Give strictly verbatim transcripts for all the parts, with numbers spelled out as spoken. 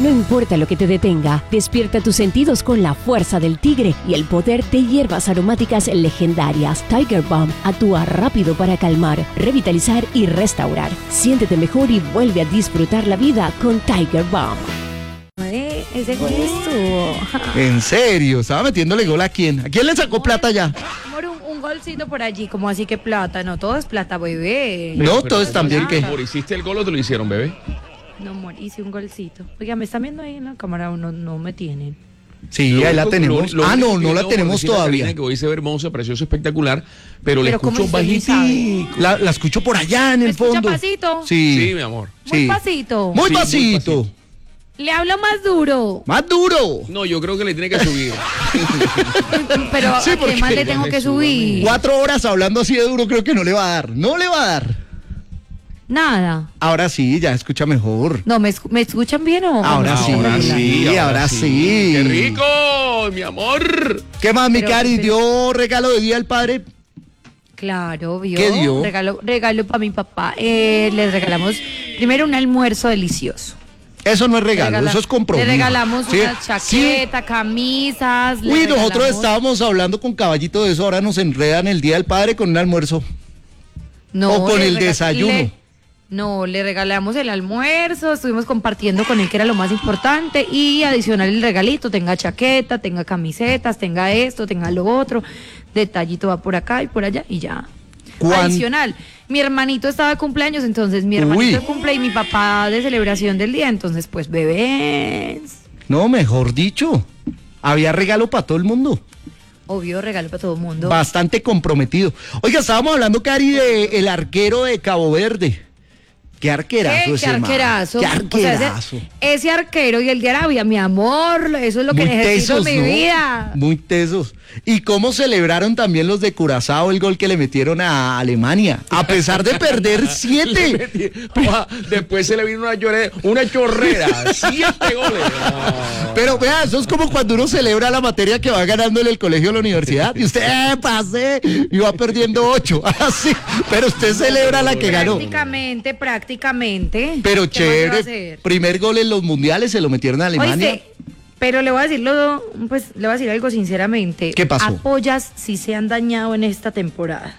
No importa lo que te detenga, despierta tus sentidos con la fuerza del tigre y el poder de hierbas aromáticas legendarias. Tiger Balm actúa rápido para calmar, revitalizar y restaurar. Siéntete mejor y vuelve a disfrutar la vida con Tiger Balm. Eh, ese gol estuvo. ¿En serio? ¿Estaba metiéndole gol a quién? ¿A quién le sacó plata ya? Amor, un, un golcito por allí, como así que plata, no, todo es plata, bebé. No, Pero, todo es también que... ¿Por hiciste el gol o te lo hicieron, bebé? No, amor, hice un golcito. Oiga, me están viendo ahí en la cámara, no, no me tienen. Sí, Lo ahí la único- tenemos. lo- lo Ah, único no, que no la tengo tenemos por decirle a todavía. Karina que hoy se ve hermosa, precioso, espectacular, pero le Pero ¿cómo escucho usted ni bajitico. La, la escucho por allá en ¿Me el escucha fondo. pasito? Sí. Sí, mi amor. Muy sí. pasito. Muy Sí, muy pasito. pasito. Le hablo más duro. Más duro. No, yo creo que le tiene que subir. Pero Sí, ¿a porque qué más le ya tengo me que subo, subir? Cuatro horas hablando así de duro creo que no le va a dar. No le va a dar. Nada. Ahora sí, ya escucha mejor. No, ¿me, escu- ¿me escuchan bien o? Ahora o sí, no? ahora sí, ahora sí. ¡Qué rico, mi amor! ¿Qué más, mi Pero- Cari? pero- ¿Dio regalo de día al padre? Claro, vio. ¿Qué dio? Regalo, regalo para mi papá. Eh, les regalamos primero un almuerzo delicioso. Eso no es regalo, Regala- eso es compromiso. Le regalamos Sí, una chaqueta, camisas. le Uy, nosotros regalamos- estábamos hablando con Caballito de eso, ahora nos enredan el día del padre con un almuerzo. No, o con le el rega- desayuno. le- no, le regalamos el almuerzo, estuvimos compartiendo con él que era lo más importante y adicional el regalito, tenga chaqueta, tenga camisetas, tenga esto, tenga lo otro, detallito va por acá y por allá y ya. ¿Cuán- Adicional, mi hermanito estaba de cumpleaños, entonces mi hermanito Uy. de cumple y mi papá de celebración del día, entonces pues bebés, No, mejor dicho, había regalo para todo el mundo. obvio regalo para todo el mundo. Bastante comprometido. Oiga, estábamos hablando, Cari, de el arquero de Cabo Verde. Qué arquerazo ¿Qué? ese ¿Qué man. arquerazo? Qué O sea, arquerazo. ese, ese arquero y el de Arabia, mi amor, eso es lo que Muy necesito tesos, en mi ¿no? vida. Muy tesos. ¿Y cómo celebraron también los de Curazao el gol que le metieron a Alemania? A pesar de perder siete. Ah, Después se le vino una, llore- una chorrera. Siete goles. No. Pero vea, eso es como cuando uno celebra la materia que va ganando en el colegio o la universidad. Y usted, eh, pasé, y va perdiendo ocho. Así. Pero usted celebra la que ganó. Prácticamente, prácticamente. Pero ¿Qué más se va a chévere. hacer? Primer gol en los mundiales se lo metieron a Alemania. Oíste, pero le voy a decirlo, pues le voy a decir algo sinceramente. ¿Qué pasó? Apoyas si se han dañado en esta temporada.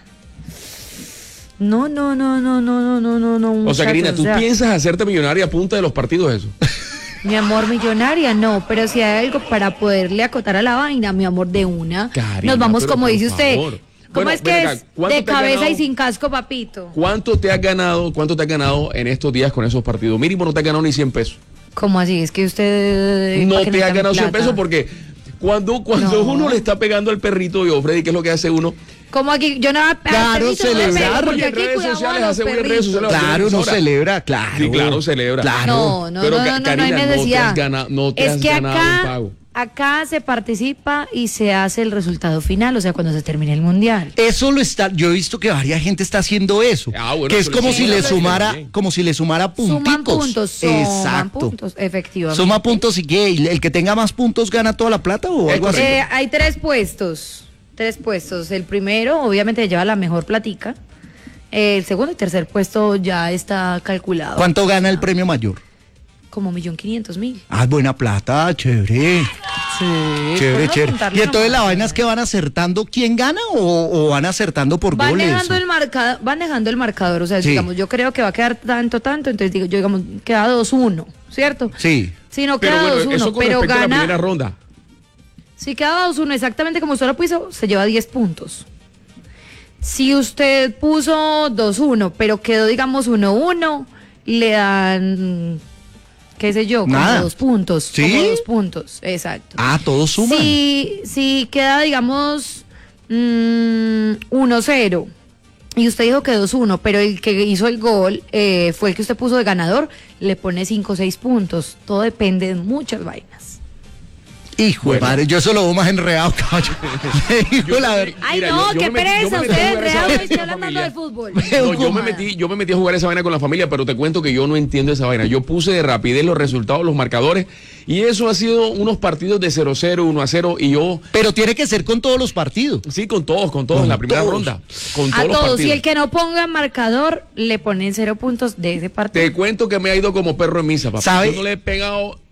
No, no, no, no, no, no, no, no, no. O sea, muchachos, Karina, ¿tú o sea, piensas hacerte millonaria a punta de los partidos eso? Mi amor, millonaria, no, pero si hay algo para poderle acotar a la vaina, mi amor, de una. Karina, Nos vamos, pero como por dice usted. favor. ¿Cómo Bueno, es que ven acá, es? ¿cuánto De te ha cabeza ganado? y sin casco, papito. ¿Cuánto te has ganado, cuánto te has ganado en estos días con esos partidos? Mínimo no te has ganado ni cien pesos. ¿Cómo así? Es que usted... No ¿para qué te has necesita mi ganado cien plata? pesos porque cuando, cuando No. uno le está pegando al perrito, yo, Freddy, ¿qué es lo que hace uno? ¿Cómo aquí? Yo no... Claro, perrito, no le celebrar. pego, porque Oye, en aquí redes cuidamos sociales, a los hace muy en redes perritos. sociales. Claro, uno Ahora. celebra, claro. Sí, claro, celebra. Claro. No, no, Pero, no, Ca- no, no, Karina, hay no te has necesidad. gana- no te es has que ganado un acá, pago. acá se participa y se hace el resultado final, o sea, cuando se termine el mundial. Eso lo está, yo he visto que varias gente está haciendo eso, Ah, bueno, que es eso como le si suma le la sumara, también. como si le sumara punticos. Suman puntos, suman Exacto. puntos, efectivamente. Suma puntos y qué, ¿Y el que tenga más puntos gana toda la plata o Es algo así. correcto. Eh, hay tres puestos, tres puestos. El primero, obviamente, lleva la mejor platica. El segundo y tercer puesto ya está calculado. ¿Cuánto gana el premio mayor? Como un millón quinientos mil. Ah, buena plata, chévere. Sí, Chévere, chévere. Y entonces la vaina es que van acertando quién gana o, o van acertando por Van goles. dejando el marcador, van dejando el marcador, o sea, Sí. digamos, yo creo que va a quedar tanto, tanto, entonces digo, yo digamos, queda dos uno, ¿cierto? Sí. Si no Pero queda bueno, dos uno, eso con pero respecto a la primera gana, ronda. si queda dos uno exactamente como usted lo puso, se lleva diez puntos. Si usted puso dos uno, pero quedó, digamos, uno uno, le dan, qué sé yo, como Nada. dos puntos. ¿Sí? Como dos puntos, exacto. Ah, todos suman. Si, si queda, digamos, mm, uno cero, y usted dijo que dos uno, pero el que hizo el gol eh, fue el que usted puso de ganador, le pone cinco o seis puntos. Todo depende de muchas vainas. Hijo de Bueno. madre, yo eso lo veo más enredado, caballo. Hijo de la ver- Ay, Mira, no, yo- yo qué me metí- yo me pereza, metí a ustedes jugar esa real, vaina estoy con la hablando familia. del fútbol. No, yo me metí, yo me metí a jugar esa vaina con la familia, pero te cuento que yo no entiendo esa vaina. Yo puse de rapidez los resultados, los marcadores, y eso ha sido unos partidos de cero cero, uno a cero, y yo, Pero tiene que ser con todos los partidos. sí, con todos, con todos, Con en la primera todos. ronda, con A todos los todos, partidos. y el que no ponga marcador, le ponen cero puntos de ese partido. Te cuento que me ha ido como perro en misa, papá. ¿Sabe? Yo no le he pegado